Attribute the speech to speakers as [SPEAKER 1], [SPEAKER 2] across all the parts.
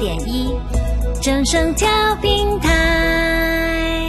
[SPEAKER 1] 104.1正声调频台。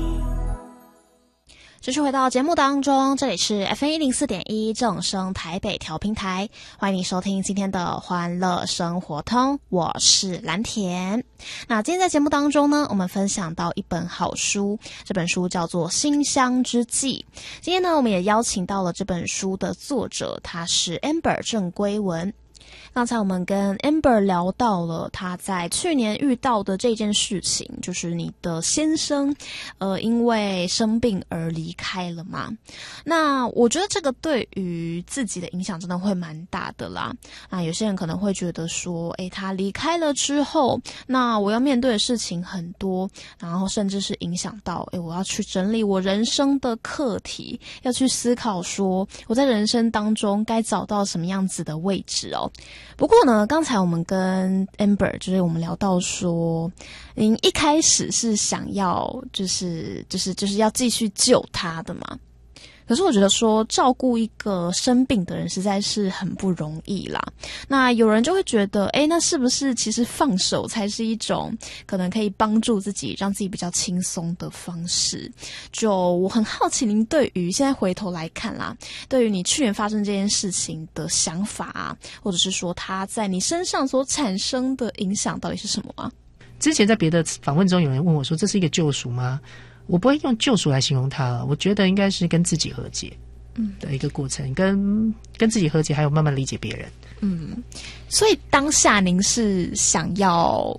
[SPEAKER 2] 继续回到节目当中，这里是 FM104.1正声台北调频台，欢迎你收听今天的欢乐生活通，我是蓝田。那今天在节目当中呢，我们分享到一本好书，这本书叫做《馨香之际》。今天呢，我们也邀请到了这本书的作者，他是 Amber 郑圭文。刚才我们跟 Amber 聊到了他在去年遇到的这件事情，就是你的先生因为生病而离开了嘛。那我觉得这个对于自己的影响真的会蛮大的啦。那有些人可能会觉得说他离开了之后，那我要面对的事情很多，然后甚至是影响到我要去整理我人生的课题，要去思考说我在人生当中该找到什么样子的位置哦。不过呢，刚才我们跟 Amber 就是我们聊到说，您一开始是想要就是要继续救他的嘛。可是我觉得说照顾一个生病的人实在是很不容易啦。那有人就会觉得那是不是其实放手才是一种可能可以帮助自己让自己比较轻松的方式。就我很好奇您对于现在回头来看啦，对于你去年发生这件事情的想法啊，或者是说它在你身上所产生的影响到底是什么啊？
[SPEAKER 3] 之前在别的访问中有人问我说，这是一个救赎吗？我不会用救赎来形容它，我觉得应该是跟自己和解的一个过程，跟自己和解，还有慢慢理解别人。
[SPEAKER 2] 所以当下您是想要